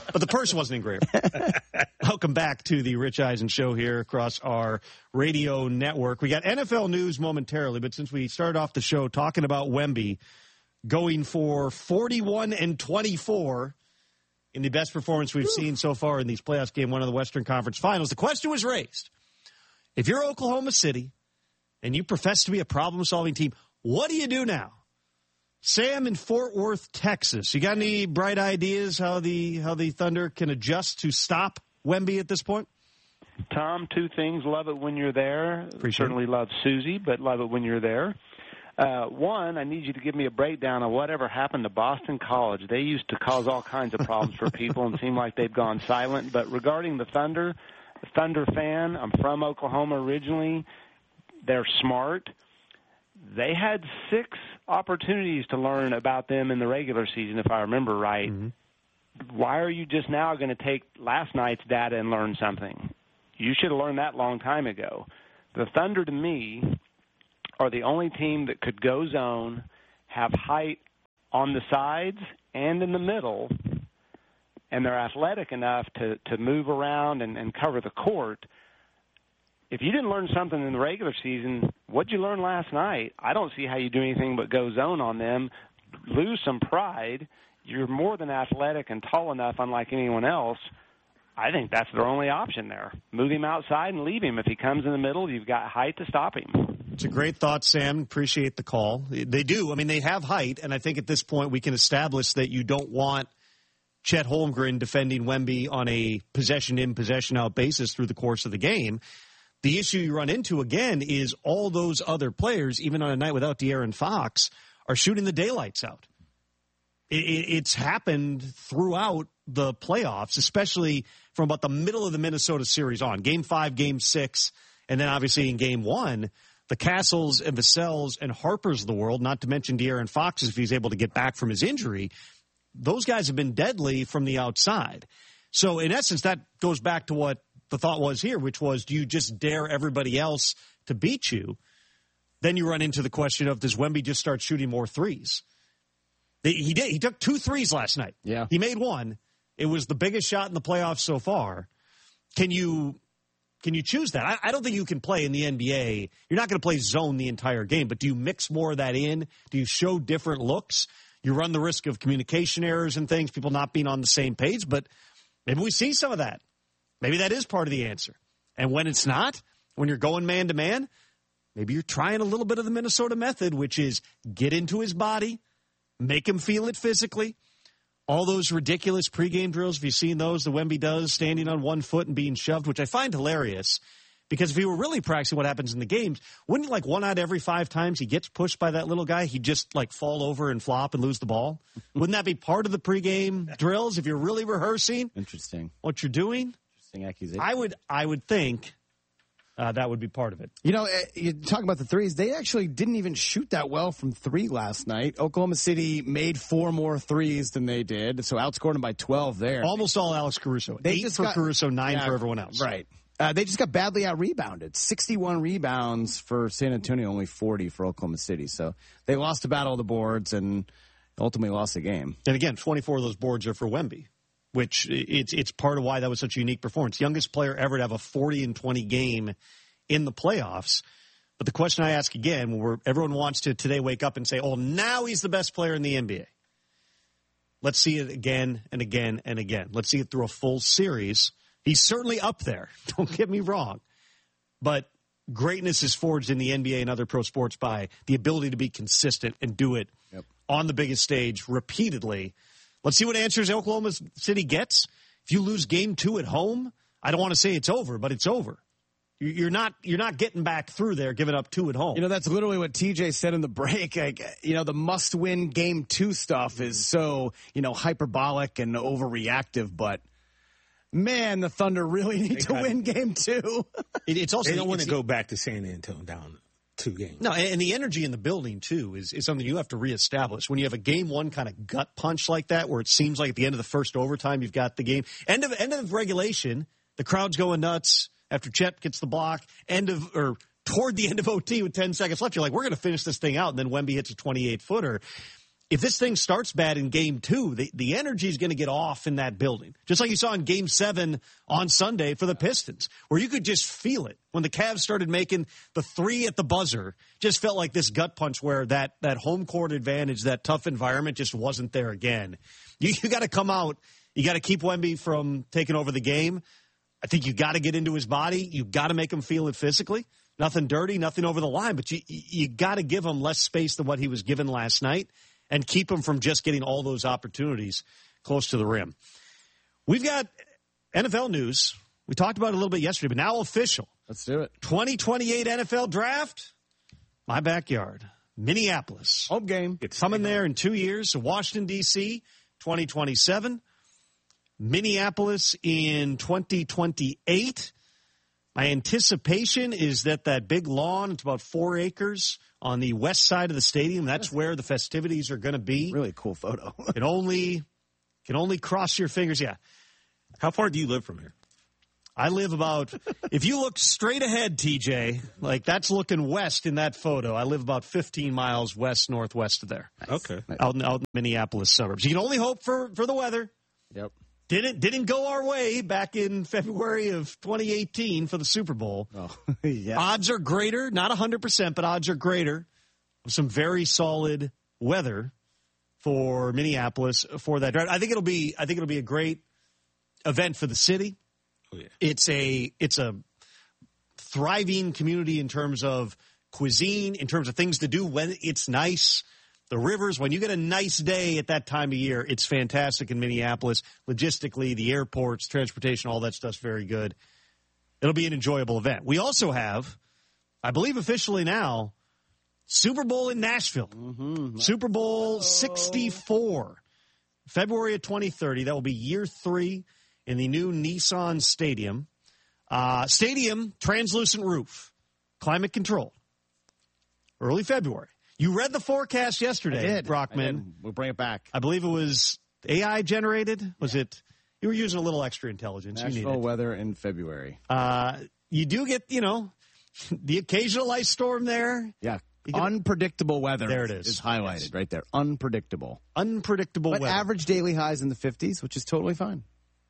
But the purse wasn't engraved. Welcome back to the Rich Eisen Show here across our radio network. We got NFL news momentarily, but since we started off the show talking about Wemby going for 41-24 in the best performance we've seen so far in these playoffs, game one of the Western Conference Finals, the question was raised. If you're Oklahoma City and you profess to be a problem-solving team, what do you do now? Sam in Fort Worth, Texas. You got any bright ideas how the Thunder can adjust to stop Wemby at this point? Tom, two things. Love it when you're there. Certainly love Susie, but love it when you're there. One, I need you to give me a breakdown of whatever happened to Boston College. They used to cause all kinds of problems for people and seem like they've gone silent. But regarding the Thunder fan, I'm from Oklahoma originally. They're smart. They had 6 opportunities to learn about them in the regular season, if I remember right. Mm-hmm. Why are you just now going to take last night's data and learn something? You should have learned that a long time ago. The Thunder, to me, are the only team that could go zone, have height on the sides and in the middle, and they're athletic enough to move around and cover the court. If you didn't learn something in the regular season, what'd you learn last night? I don't see how you do anything but go zone on them, lose some pride. You're more than athletic and tall enough, unlike anyone else. I think that's their only option there. Move him outside and leave him. If he comes in the middle, you've got height to stop him. It's a great thought, Sam. Appreciate the call. They do. I mean, they have height, and I think at this point we can establish that you don't want Chet Holmgren defending Wemby on a possession-in, possession-out basis through the course of the game. The issue you run into, again, is all those other players, even on a night without De'Aaron Fox, are shooting the daylights out. It's happened throughout the playoffs, especially from about the middle of the Minnesota series on. Game 5, Game 6, and then obviously in Game 1, the Castles and Vassell's and Harpers of the world, not to mention De'Aaron Fox if he's able to get back from his injury, those guys have been deadly from the outside. So in essence, that goes back to what the thought was here, which was, do you just dare everybody else to beat you? Then you run into the question of, does Wemby just start shooting more threes? He did. He took 2 threes last night. Yeah. He made 1. It was the biggest shot in the playoffs so far. Can you choose that? I don't think you can play in the NBA. You're not going to play zone the entire game, but do you mix more of that in? Do you show different looks? You run the risk of communication errors and things, people not being on the same page, but maybe we see some of that. Maybe that is part of the answer. And when it's not, when you're going man-to-man, maybe you're trying a little bit of the Minnesota method, which is get into his body, make him feel it physically. All those ridiculous pregame drills, if you've seen those, the Wemby does, standing on one foot and being shoved, which I find hilarious. Because if he were really practicing what happens in the games, wouldn't like 1 out of every 5 times he gets pushed by that little guy, he'd just like fall over and flop and lose the ball? Wouldn't that be part of the pregame drills if you're really rehearsing? Interesting. What you're doing? Interesting accusation. I would think that would be part of it. You know, you talk about the threes. They actually didn't even shoot that well from 3 last night. Oklahoma City made 4 more threes than they did, so outscored them by 12 there. Almost all Alex Caruso. 8 for Caruso, 9 for everyone else. Right. They just got badly out-rebounded. 61 rebounds for San Antonio, only 40 for Oklahoma City. So they lost the battle of the boards and ultimately lost the game. And again, 24 of those boards are for Wemby, which it's part of why that was such a unique performance. Youngest player ever to have a 40-20 game in the playoffs. But the question I ask again, where everyone wants to today wake up and say, oh, now he's the best player in the NBA. Let's see it again and again and again. Let's see it through a full series. He's certainly up there. Don't get me wrong. But greatness is forged in the NBA and other pro sports by the ability to be consistent and do it on the biggest stage repeatedly. Let's see what answers Oklahoma City gets. If you lose game 2 at home, I don't want to say it's over, but it's over. You're not getting back through there, giving up 2 at home. You know, that's literally what TJ said in the break. Like, you know, the must-win game 2 stuff is so, hyperbolic and overreactive, but man, the Thunder really need to win game 2. It's also they don't want to go back to San Antonio down 2 games. No, and the energy in the building, too, is something you have to reestablish. When you have a game 1 kind of gut punch like that, where it seems like at the end of the first overtime you've got the game. End of regulation, the crowd's going nuts after Chet gets the block. Toward the end of OT with 10 seconds left, you're like, we're going to finish this thing out. And then Wemby hits a 28-footer. if this thing starts bad in Game 2, the energy is going to get off in that building. Just like you saw in Game 7 on Sunday for the Pistons, where you could just feel it. When the Cavs started making the 3 at the buzzer, just felt like this gut punch where that home court advantage, that tough environment just wasn't there again. You got to come out. You got to keep Wemby from taking over the game. I think you got to get into his body. You got to make him feel it physically. Nothing dirty, nothing over the line, but you got to give him less space than what he was given last night. And keep him from just getting all those opportunities close to the rim. We've got NFL news. We talked about it a little bit yesterday, but now official. Let's do it. 2028 NFL Draft. My backyard. Minneapolis. Home game. It's coming there in 2 years. So Washington, D.C., 2027. Minneapolis in 2028. My anticipation is that big lawn, it's about 4 acres on the west side of the stadium. That's where the festivities are going to be. Really cool photo. Can only cross your fingers. Yeah. How far do you live from here? I live about, if you look straight ahead, TJ, like that's looking west in that photo. I live about 15 miles northwest of there. Nice. Okay. Out in the Minneapolis suburbs. You can only hope for the weather. Yep. Didn't go our way back in February of 2018 for the Super Bowl. Oh, yeah. Odds are greater, not 100%, but odds are greater. Some very solid weather for Minneapolis for that draft. I think it'll be a great event for the city. Oh, yeah. It's a thriving community in terms of cuisine, in terms of things to do when it's nice. The rivers, when you get a nice day at that time of year, it's fantastic in Minneapolis. Logistically, the airports, transportation, all that stuff's very good. It'll be an enjoyable event. We also have, I believe officially now, Super Bowl in Nashville. Mm-hmm. Super Bowl 64. February of 2030. That will be year 3 in the new Nissan Stadium. Stadium, translucent roof, climate control. Early February. You read the forecast yesterday, Brockman. We'll bring it back. I believe it was AI generated. Was it? You were using a little extra intelligence. Nashville weather in February. You do get, the occasional ice storm there. Yeah. Unpredictable weather. There it is. Is highlighted right there. Unpredictable. Unpredictable but weather. Average daily highs in the 50s, which is totally fine.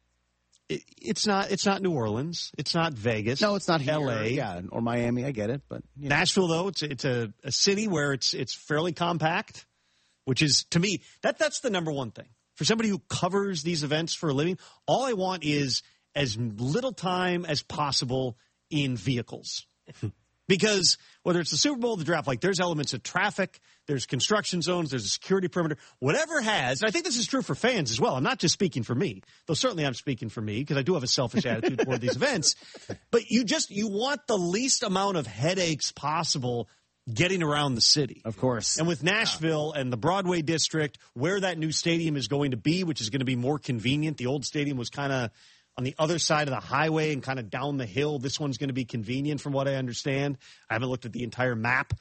It's not New Orleans. It's not Vegas. No, it's not here. LA. Yeah, or Miami. I get it, but Nashville though, it's a city where it's fairly compact, which is to me that's the number one thing for somebody who covers these events for a living. All I want is as little time as possible in vehicles. Because whether it's the Super Bowl or the draft, like there's elements of traffic, there's construction zones, there's a security perimeter, whatever has, and I think this is true for fans as well. I'm not just speaking for me, though certainly I'm speaking for me because I do have a selfish attitude toward these events. But you want the least amount of headaches possible getting around the city. Of course. And with Nashville and the Broadway district, where that new stadium is going to be, which is going to be more convenient. The old stadium was kind of on the other side of the highway and kind of down the hill. This one's going to be convenient from what I understand. I haven't looked at the entire map.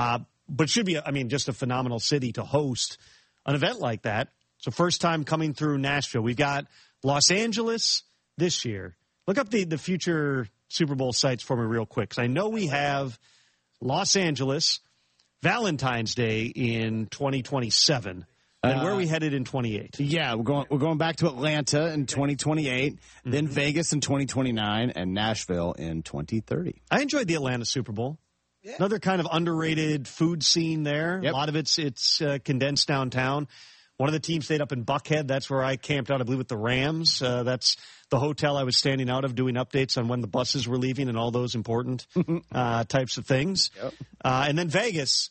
But it should be, just a phenomenal city to host an event like that. So first time coming through Nashville. We've got Los Angeles this year. Look up the future Super Bowl sites for me real quick. Because I know we have Los Angeles, Valentine's Day in 2027. And where are we headed in 28? Yeah, we're going back to Atlanta in 2028, then Vegas in 2029, and Nashville in 2030. I enjoyed the Atlanta Super Bowl. Yeah. Another kind of underrated food scene there. Yep. A lot of it's condensed downtown. One of the teams stayed up in Buckhead. That's where I camped out, I believe, with the Rams. That's the hotel I was standing out of doing updates on when the buses were leaving and all those important types of things. Yep. And then Vegas.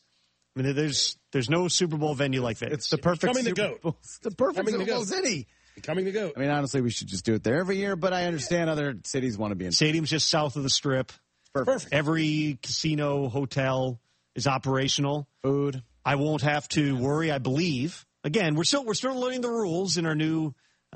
There's no Super Bowl venue like Vegas. It's the perfect Becoming the GOAT. It's the perfect Super Bowl city. Becoming the GOAT. Honestly, we should just do it there every year, but I understand other cities want to be in. Stadium's just south of the Strip. Perfect. Every casino, hotel is operational. Food. I won't have to worry, I believe. Again, we're still learning the rules in our new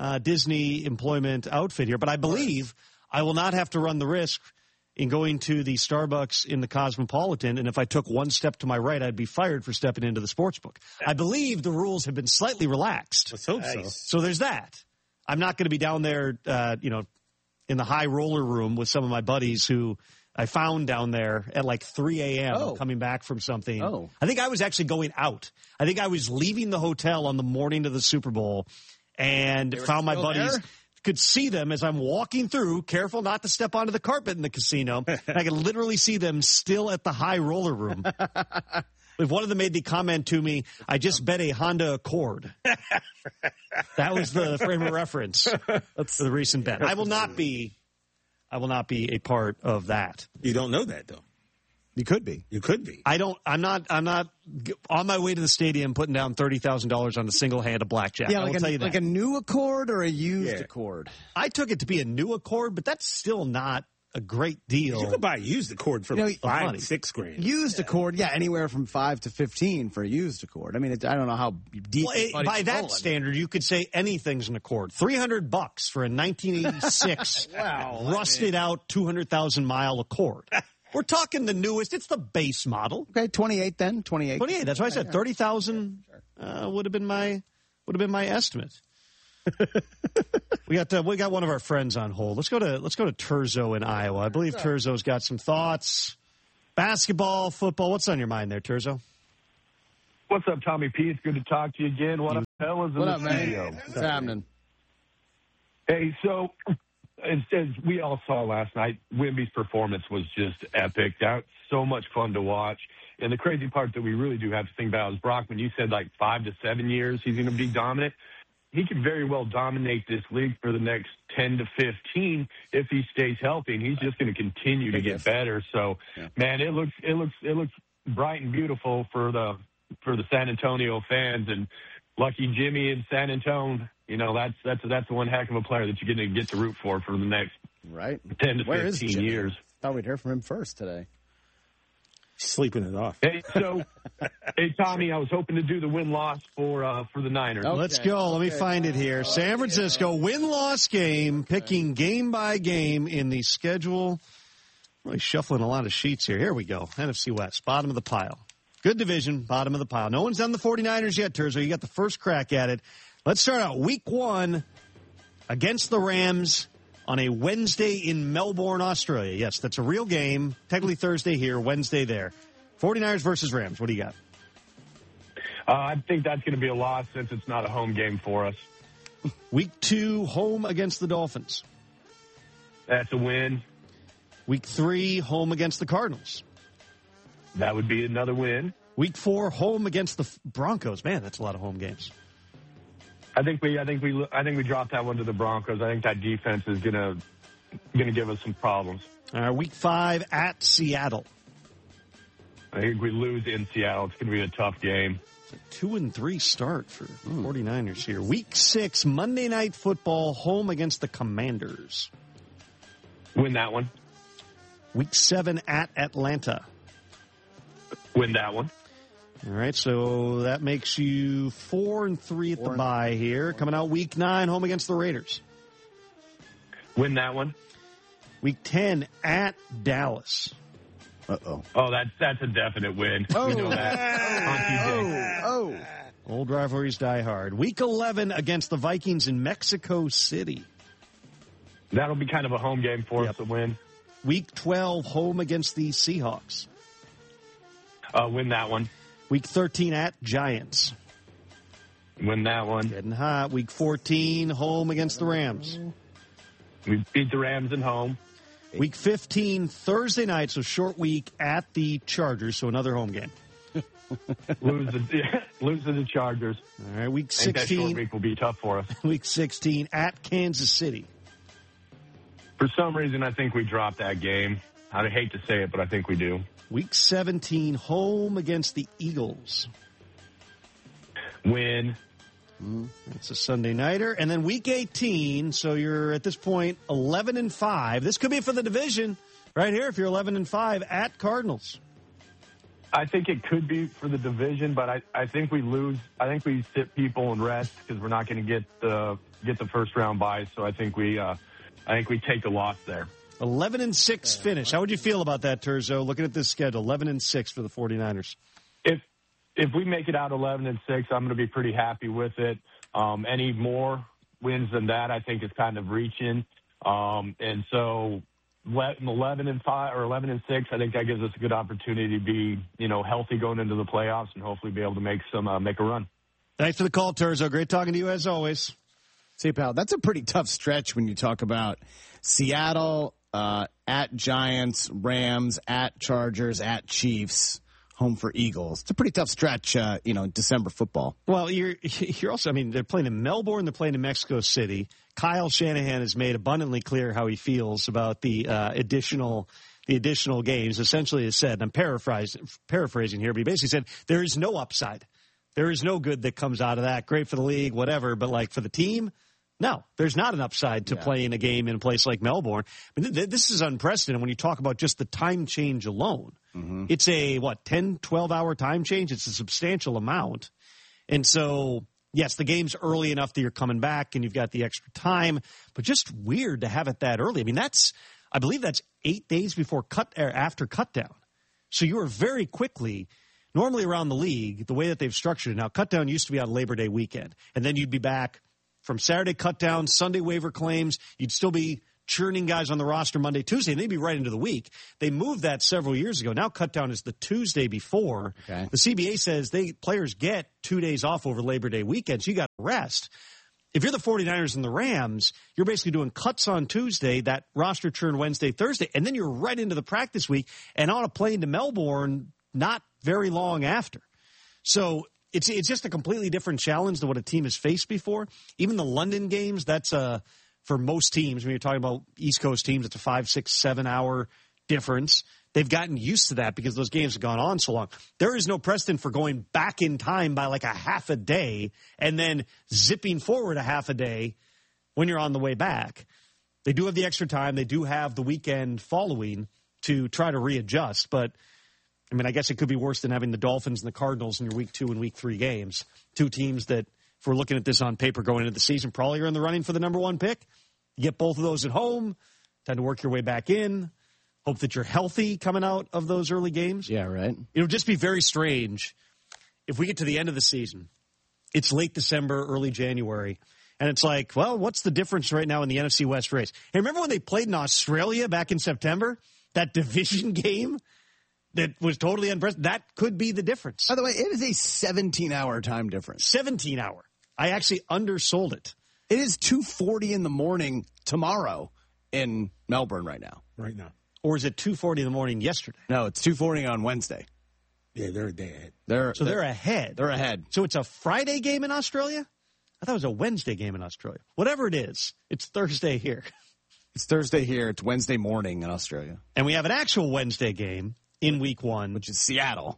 Disney employment outfit here, but I believe I will not have to run the risk in going to the Starbucks in the Cosmopolitan, and if I took one step to my right, I'd be fired for stepping into the sports book. I believe the rules have been slightly relaxed. Let's hope so. So there's that. I'm not going to be down there, in the high roller room with some of my buddies who I found down there at like 3 a.m. coming back from something. Oh. I think I was actually going out. I think I was leaving the hotel on the morning of the Super Bowl and found my buddies. There? Could see them as I'm walking through, careful not to step onto the carpet in the casino. I could literally see them still at the high roller room. If one of them made the comment to me, I just bet a Honda Accord. That was the frame of reference for the recent bet. I will not be a part of that. You don't know that, though. You could be. You could be. I'm not on my way to the stadium putting down $30,000 on a single hand of blackjack. Yeah, I will tell you that. like a new Accord or a used Accord? I took it to be a new Accord, but that's still not a great deal. You could buy a used Accord for like $5 to $6 grand. Used Accord, anywhere from 5 to 15 for a used Accord. I mean, I don't know how deep. Well, by that standard, you could say anything's an Accord. $300 for a 1986 rusted out 200,000 mile Accord. We're talking the newest. It's the base model. Okay, 28 then. 28. 28. That's why I said 30,000 would have been my estimate. We got one of our friends on hold. Let's go to Terzo in Iowa. I believe Terzo's got some thoughts. Basketball, football. What's on your mind there, Terzo? What's up, Tommy P? It's good to talk to you again. What up, fellas? What up, man? What's happening? Hey, so as we all saw last night, Wemby's performance was just epic. That's so much fun to watch. And the crazy part that we really do have to think about is Brock, when you said like 5 to 7 years he's going to be dominant, he could very well dominate this league for the next 10 to 15 if he stays healthy. And he's just going to continue to get better. So, man, it looks bright and beautiful for the San Antonio fans. And lucky Jimmy in San Antonio, you know, that's one heck of a player that you're going to get to root for the next 10 to 15 years. Thought we'd hear from him first today. Sleeping it off. Hey, Tommy, I was hoping to do the win-loss for the Niners. Okay. Let's go. Let me find it here. San Francisco win-loss game, picking game by game in the schedule. Really shuffling a lot of sheets here. Here we go. NFC West, bottom of the pile. Good division, bottom of the pile. No one's done the 49ers yet, Terzo. You got the first crack at it. Let's start out week 1 against the Rams on a Wednesday in Melbourne, Australia. Yes, that's a real game. Technically Thursday here, Wednesday there. 49ers versus Rams. What do you got? I think that's going to be a loss since it's not a home game for us. Week 2, home against the Dolphins. That's a win. Week 3, home against the Cardinals. That would be another win. Week 4, home against the Broncos. Man, that's a lot of home games. I think we dropped that one to the Broncos. I think that defense is gonna give us some problems. Week 5 at Seattle. I think we lose in Seattle. It's gonna be a tough game. It's a 2-3 start for 49ers here. Week 6, Monday Night Football, home against the Commanders. Win that one. Week 7 at Atlanta. Win that one. All right, so that makes you 4-3 at the bye here. Coming out week 9, home against the Raiders. Win that one. Week 10 at Dallas. Uh-oh. Oh, that's a definite win. We know that. Old rivalries die hard. Week 11 against the Vikings in Mexico City. That'll be kind of a home game for us to win. Week 12, home against the Seahawks. Win that one. Week 13 at Giants. Win that one. Getting hot. Week 14, home against the Rams. We beat the Rams at home. Week 15, Thursday night, so short week at the Chargers, so another home game. Lose to the Chargers. All right, week 16. I think that short week will be tough for us. Week 16 at Kansas City. For some reason, I think we dropped that game. I hate to say it, but I think we do. Week 17, home against the Eagles. Win. It's a Sunday nighter. And then week 18, so you're at this point 11-5. This could be for the division right here if you're 11-5 at Cardinals. I think it could be for the division, but I think we lose. I think we sit people and rest because we're not going to get the first round bye. So I think we take a loss there. 11-6 finish. How would you feel about that, Terzo? Looking at this schedule, 11-6 for the 49ers. If we make it out 11-6, I'm going to be pretty happy with it. Any more wins than that, I think, is kind of reaching. And so 11-5 or 11-6. I think that gives us a good opportunity to be, healthy going into the playoffs and hopefully be able to make a run. Thanks for the call, Turzo. Great talking to you as always. See, pal, that's a pretty tough stretch when you talk about Seattle, at Giants, Rams, at Chargers, at Chiefs, home for Eagles. It's a pretty tough stretch, December football. Well, you're also, they're playing in Melbourne, they're playing in Mexico City. Kyle Shanahan has made abundantly clear how he feels about the additional games. Essentially has said, I'm paraphrasing here, but he basically said there is no upside. There is no good that comes out of that. Great for the league, whatever, but like for the team, no, there's not an upside to playing a game in a place like Melbourne. This is unprecedented when you talk about just the time change alone. Mm-hmm. It's a, 10, 12-hour time change? It's a substantial amount. And so, yes, the game's early enough that you're coming back and you've got the extra time, but just weird to have it that early. I believe that's 8 days before after cutdown. So you are very quickly, normally around the league, the way that they've structured it now, cutdown used to be on Labor Day weekend, and then you'd be back from Saturday cutdown, Sunday waiver claims. You'd still be churning guys on the roster Monday, Tuesday, and they'd be right into the week. They moved that several years ago. Now cutdown is the Tuesday before. Okay. The CBA says players get 2 days off over Labor Day weekend, so you got to rest. If you're the 49ers and the Rams, you're basically doing cuts on Tuesday, that roster churn Wednesday, Thursday, and then you're right into the practice week and on a plane to Melbourne not very long after. So it's just a completely different challenge than what a team has faced before. Even the London games, that's for most teams, when you're talking about East Coast teams, it's a 5, 6, 7 hour difference. They've gotten used to that because those games have gone on so long. There is no precedent for going back in time by like a half a day and then zipping forward a half a day when you're on the way back. They do have the extra time. They do have the weekend following to try to readjust, but I guess it could be worse than having the Dolphins and the Cardinals in your week 2 and week 3 games. Two teams that, if we're looking at this on paper going into the season, probably are in the running for the number 1 pick. You get both of those at home, time to work your way back in. Hope that you're healthy coming out of those early games. Yeah, right. It'll just be very strange if we get to the end of the season. It's late December, early January, and it's like, well, what's the difference right now in the NFC West race? Hey, remember when they played in Australia back in September? That division game? That was totally unprecedented. That could be the difference. By the way, it is a 17-hour time difference. 17-hour. I actually undersold it. It is 2:40 in the morning tomorrow in Melbourne right now. Right now. Or is it 2:40 in the morning yesterday? No, it's 2:40 on Wednesday. Yeah, they're a day ahead. They're ahead. They're ahead. So it's a Friday game in Australia? I thought it was a Wednesday game in Australia. Whatever it is, it's Thursday here. It's Thursday here. It's Wednesday morning in Australia. And we have an actual Wednesday game in week 1. Which is Seattle.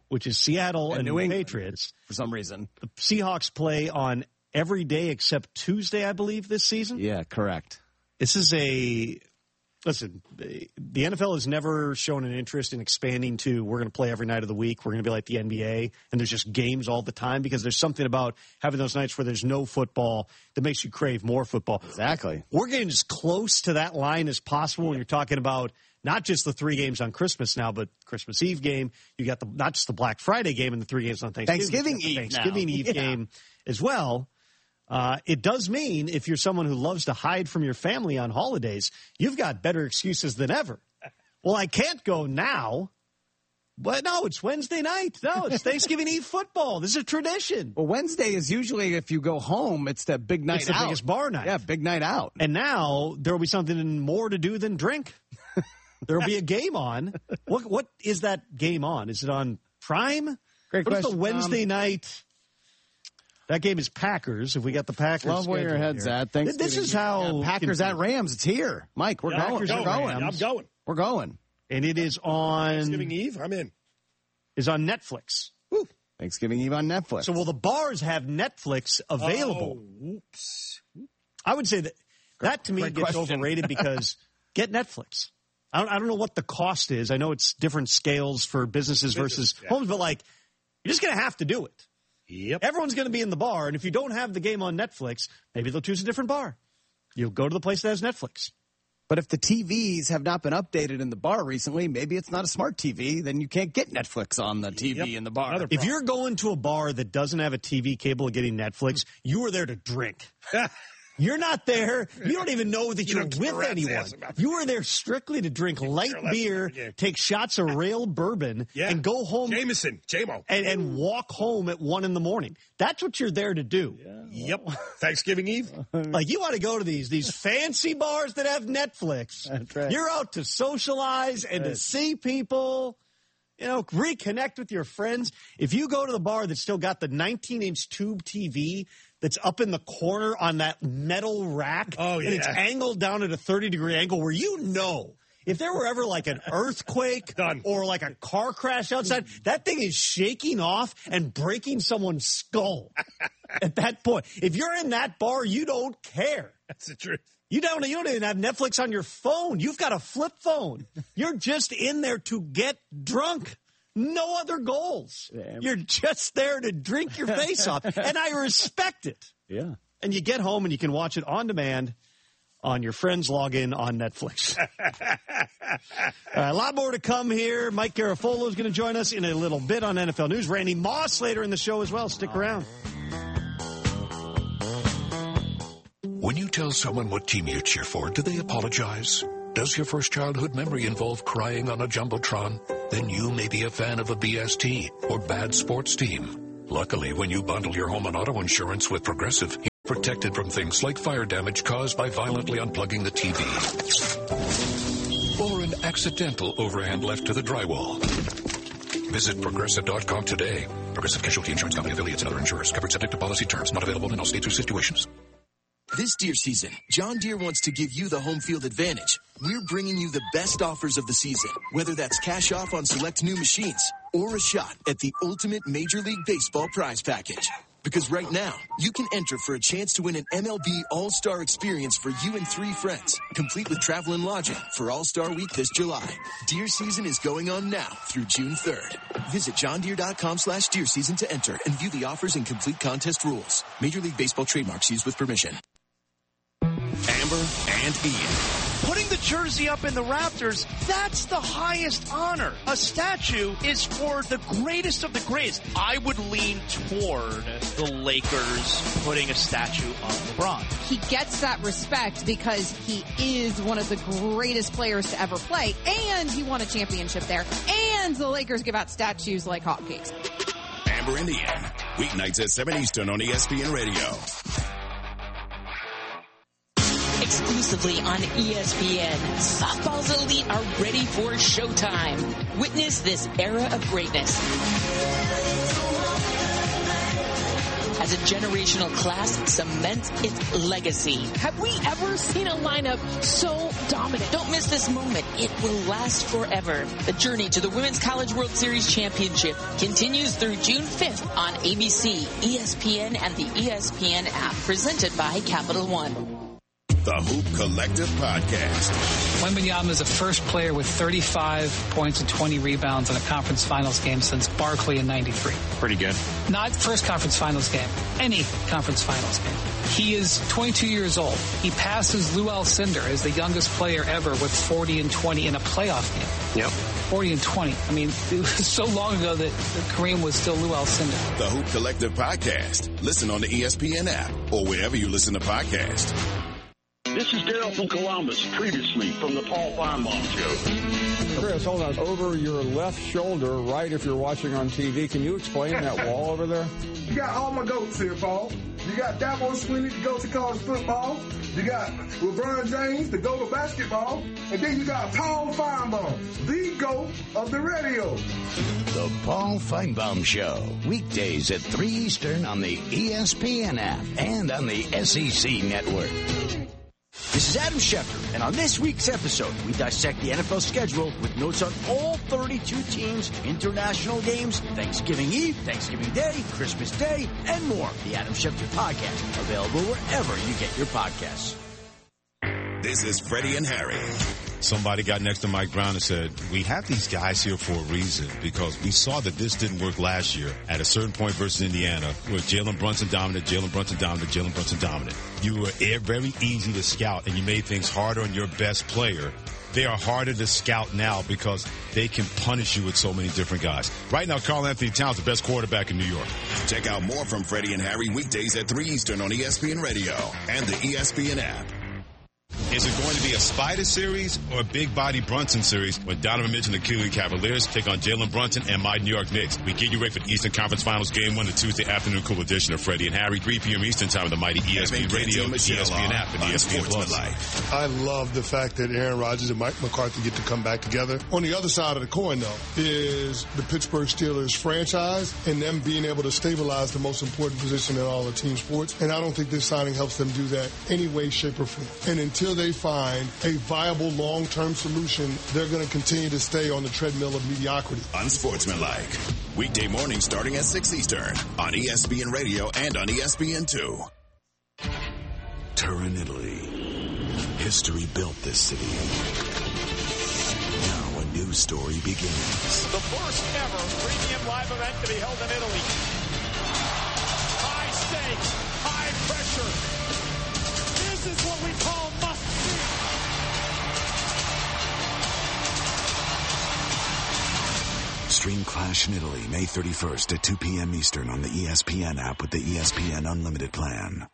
And New England, Patriots. For some reason. The Seahawks play on every day except Tuesday, I believe, this season. Yeah, correct. This is listen, the NFL has never shown an interest in expanding to we're going to play every night of the week. We're going to be like the NBA, and there's just games all the time because there's something about having those nights where there's no football that makes you crave more football. Exactly. We're getting as close to that line as possible when you're talking about not just the 3 games on Christmas now, but Christmas Eve game. You got not just the Black Friday game and the 3 games on Thanksgiving Eve game as well. It does mean if you're someone who loves to hide from your family on holidays, you've got better excuses than ever. Well, I can't go now. But no, it's Wednesday night. No, it's Thanksgiving Eve football. This is a tradition. Well, Wednesday is usually, if you go home, it's that big night out. It's the biggest bar night. Yeah, big night out. And now there will be something more to do than drink. There will be a game on. What is that game on? Is it on Prime? Great question. What's the Wednesday night? That game is Packers. If we got the Packers, love where your head's at. This is how Packers at Rams. It's here, Mike. We're going. I'm going. We're going. And it is on Thanksgiving Eve. I'm in. Is on Netflix. Woo. Thanksgiving Eve on Netflix. So will the bars have Netflix available? Oh, whoops. I would say that to me gets overrated because get Netflix. I don't know what the cost is. I know it's different scales for businesses versus homes, but like you're just going to have to do it. Yep. Everyone's going to be in the bar, and if you don't have the game on Netflix, maybe they'll choose a different bar. You'll go to the place that has Netflix. But if the TVs have not been updated in the bar recently, maybe it's not a smart TV, then you can't get Netflix on the TV in the bar. If you're going to a bar that doesn't have a TV capable of getting Netflix, you are there to drink. You're not there. You don't even know that you're with anyone. You are there strictly to drink light beer, take shots of rail bourbon, and go home. Jameson, J-Mo. And walk home at 1 a.m. That's what you're there to do. Yeah. Yep. Thanksgiving Eve. Like, you want to go to these fancy bars that have Netflix. That's right. You're out to socialize and to see people. Reconnect with your friends. If you go to the bar that's still got the 19-inch tube TV that's up in the corner on that metal rack, and it's angled down at a 30-degree angle where if there were ever like an earthquake or like a car crash outside, that thing is shaking off and breaking someone's skull at that point. If you're in that bar, you don't care. That's the truth. You don't even have Netflix on your phone. You've got a flip phone. You're just in there to get drunk. No other goals. Damn. You're just there to drink your face off. And I respect it. Yeah. And you get home and you can watch it on demand on your friend's login on Netflix. A lot more to come here. Mike Garafolo is going to join us in a little bit on NFL News. Randy Moss later in the show as well. Stick around. When you tell someone what team you cheer for, do they apologize? Does your first childhood memory involve crying on a Jumbotron? Then you may be a fan of a BST or bad sports team. Luckily, when you bundle your home and auto insurance with Progressive, you're protected from things like fire damage caused by violently unplugging the TV. Or an accidental overhand left to the drywall. Visit Progressive.com today. Progressive Casualty Insurance Company affiliates and other insurers. Covered subject to policy terms. Not available in all states or situations. This deer season, John Deere wants to give you the home field advantage. We're bringing you the best offers of the season, whether that's cash off on select new machines or a shot at the ultimate Major League Baseball prize package. Because right now, you can enter for a chance to win an MLB All-Star experience for you and 3 friends, complete with travel and lodging for All-Star Week this July. Deer season is going on now through June 3rd. Visit johndeere.com/deer season to enter and view the offers and complete contest rules. Major League Baseball trademarks used with permission. Amber and Ian. Putting the jersey up in the rafters, that's the highest honor. A statue is for the greatest of the greatest. I would lean toward the Lakers putting a statue on LeBron. He gets that respect because he is one of the greatest players to ever play, and he won a championship there, and the Lakers give out statues like hotcakes. Amber and Ian, weeknights at 7 Eastern on ESPN Radio. Exclusively on ESPN, softball's elite are ready for showtime. Witness this era of greatness as a generational class cements its legacy. Have we ever seen a lineup so dominant? Don't miss this moment. It will last forever. The journey to the Women's College World Series Championship continues through June 5th on ABC, ESPN, and the ESPN app, presented by Capital One. The Hoop Collective Podcast. Wembanyama is the first player with 35 points and 20 rebounds in a conference finals game since Barkley in 93. Pretty good. Not first conference finals game. Any conference finals game. He is 22 years old. He passes Lou Alcindor as the youngest player ever with 40 and 20 in a playoff game. Yep. 40 and 20. I mean, it was so long ago that Kareem was still Lou Alcindor. The Hoop Collective Podcast. Listen on the ESPN app or wherever you listen to podcasts. This is Daryl from Columbus, previously from the Paul Feinbaum Show. Chris, hold on. Over your left shoulder, right if you're watching on TV, can you explain that wall over there? You got all my goats here, Paul. You got Dabo Swinney, the goat to college football. You got LeBron James, the goat of basketball. And then you got Paul Feinbaum, the goat of the radio. The Paul Feinbaum Show, weekdays at 3 Eastern on the ESPN app and on the SEC Network. This is Adam Schefter, and on this week's episode, we dissect the NFL schedule with notes on all 32 teams, international games, Thanksgiving Eve, Thanksgiving Day, Christmas Day, and more. The Adam Schefter Podcast, available wherever you get your podcasts. This is Freddie and Harry. Somebody got next to Mike Brown and said, we have these guys here for a reason because we saw that this didn't work last year at a certain point versus Indiana where Jalen Brunson dominant, Jalen Brunson dominant, Jalen Brunson dominant. You were very easy to scout and you made things harder on your best player they are harder to scout now because they can punish you with so many different guys. Right now, Karl Anthony Towns, the best quarterback in New York. Check out more from Freddie and Harry weekdays at 3 Eastern on ESPN Radio and the ESPN app. Is it going to be a Spider series or a Big Body Brunson series when Donovan Mitchell and the Cleveland Cavaliers take on Jalen Brunson and my New York Knicks? We get you ready for the Eastern Conference Finals Game 1, the Tuesday afternoon cool edition of Freddie and Harry, 3 p.m. Eastern time on the mighty ESPN Radio, ESPN app, and ESPN Plus. I love the fact that Aaron Rodgers and Mike McCarthy get to come back together. On the other side of the coin, though, is the Pittsburgh Steelers franchise and them being able to stabilize the most important position in all of team sports. And I don't think this signing helps them do that any way, shape, or form. And until they find a viable long-term solution, they're going to continue to stay on the treadmill of mediocrity. Unsportsmanlike. Weekday morning starting at 6 Eastern on ESPN Radio and on ESPN2. Turin, Italy. History built this city. Now a new story begins. The first ever premium live event to be held in Italy. High stakes, high pressure. This is what we call must-see. Stream Clash in Italy, May 31st at 2 p.m. Eastern on the ESPN app with the ESPN Unlimited plan.